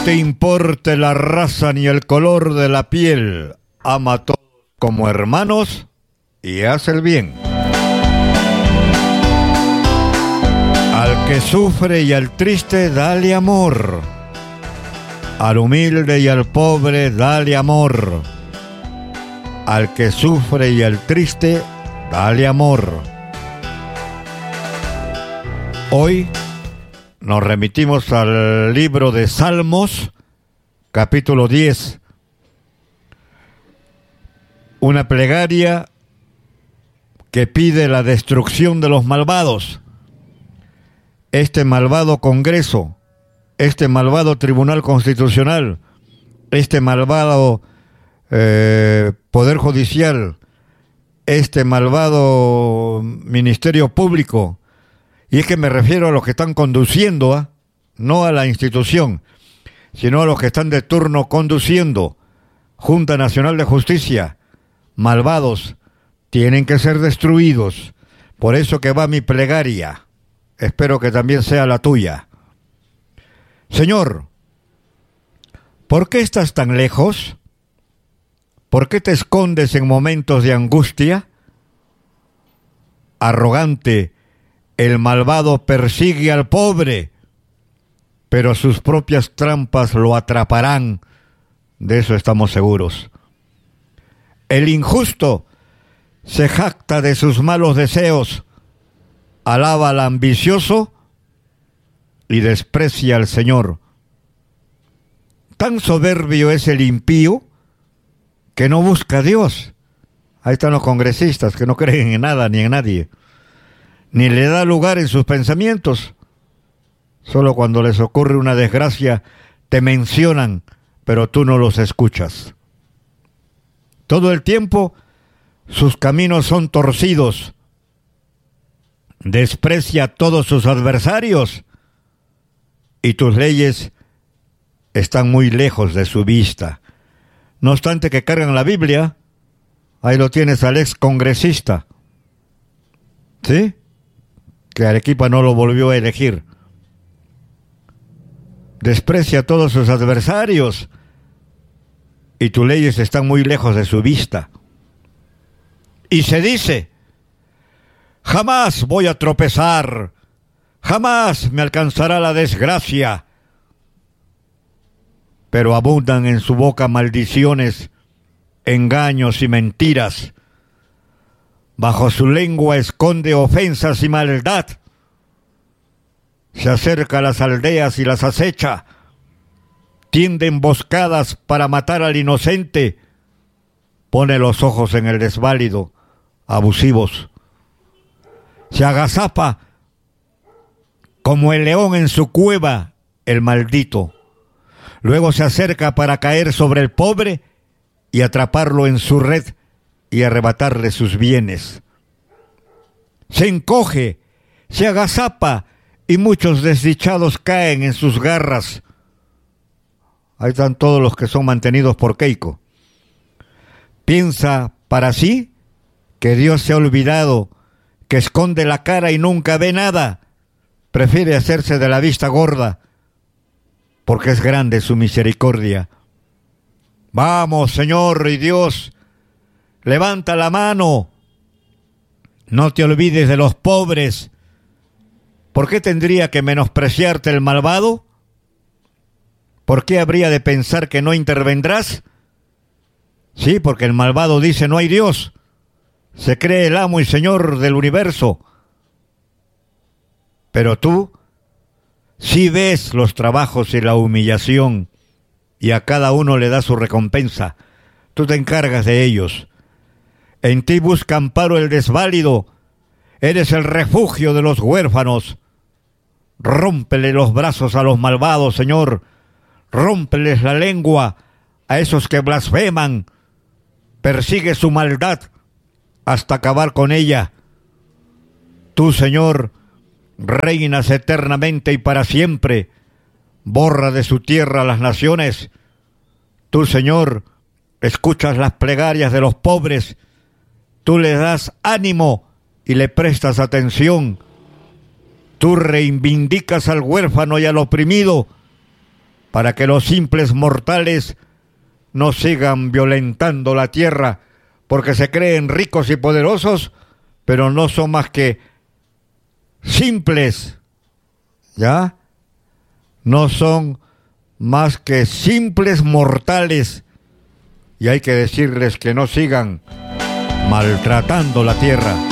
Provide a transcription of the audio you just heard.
te importe la raza ni el color de la piel, ama a todos como hermanos y haz el bien. Al que sufre y al triste, dale amor. Al humilde y al pobre, dale amor. Al que sufre y al triste, dale amor. Hoy nos remitimos al libro de Salmos, capítulo 10. Una plegaria que pide la destrucción de los malvados. Este malvado Congreso, este malvado Tribunal Constitucional, este malvado Poder Judicial, este malvado Ministerio Público. Y es que me refiero a los que están conduciendo, no a la institución, sino a los que están de turno conduciendo. Junta Nacional de Justicia, malvados, tienen que ser destruidos. Por eso que va mi plegaria. Espero que también sea la tuya. Señor, ¿por qué estás tan lejos? ¿Por qué te escondes en momentos de angustia? Arrogante, el malvado persigue al pobre, pero sus propias trampas lo atraparán. De eso estamos seguros. El injusto se jacta de sus malos deseos, alaba al ambicioso y desprecia al Señor. Tan soberbio es el impío que no busca a Dios. Ahí están los congresistas que no creen en nada ni en nadie, ni le da lugar en sus pensamientos. Solo cuando les ocurre una desgracia te mencionan, pero tú no los escuchas. Todo el tiempo sus caminos son torcidos. Desprecia a todos sus adversarios y tus leyes están muy lejos de su vista. No obstante que cargan la Biblia, ahí lo tienes al ex congresista, ¿sí? Que Arequipa no lo volvió a elegir. Desprecia a todos sus adversarios y tus leyes están muy lejos de su vista. Y se dice: jamás voy a tropezar, jamás me alcanzará la desgracia. Pero abundan en su boca maldiciones, engaños y mentiras. Bajo su lengua esconde ofensas y maldad. Se acerca a las aldeas y las acecha. Tiende emboscadas para matar al inocente. Pone los ojos en el desválido, abusivos. Se agazapa como el león en su cueva, el maldito. Luego se acerca para caer sobre el pobre y atraparlo en su red y arrebatarle sus bienes. Se encoge, se agazapa y muchos desdichados caen en sus garras. Ahí están todos los que son mantenidos por Keiko. Piensa para sí que Dios se ha olvidado, que esconde la cara y nunca ve nada. Prefiere hacerse de la vista gorda, porque es grande su misericordia. Vamos, Señor y Dios, levanta la mano. No te olvides de los pobres. ¿Por qué tendría que menospreciarte el malvado? ¿Por qué habría de pensar que no intervendrás? Sí, porque el malvado dice: no hay Dios. Se cree el amo y señor del universo. Pero tú sí ves los trabajos y la humillación, y a cada uno le das su recompensa. Tú te encargas de ellos. En ti busca amparo el desválido. Eres el refugio de los huérfanos. Rómpele los brazos a los malvados, Señor. Rómpeles la lengua a esos que blasfeman. Persigue su maldad hasta acabar con ella. Tú, Señor, reinas eternamente y para siempre. Borra de su tierra las naciones. Tú, Señor, escuchas las plegarias de los pobres. Tú les das ánimo y le prestas atención. Tú reivindicas al huérfano y al oprimido. para que los simples mortales no sigan violentando la tierra, porque se creen ricos y poderosos, pero no son más que simples, ¿ya? No son más que simples mortales, y hay que decirles que no sigan maltratando la tierra.